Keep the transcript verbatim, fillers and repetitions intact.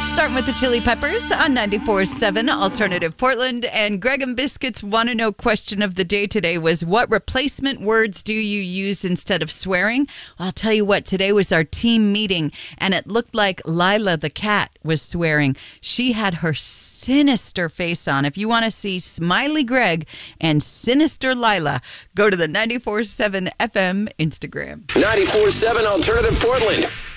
Starting with the Chili Peppers on ninety-four point seven Alternative Portland. And Greg and Biscuits want to know question of the day today was, what replacement words do you use instead of swearing? Well, I'll tell you what, today was our team meeting, and it looked like Lila the cat was swearing. She had her sinister face on. If you want to see Smiley Greg and Sinister Lila, go to the ninety-four point seven F M Instagram. ninety-four point seven Alternative Portland.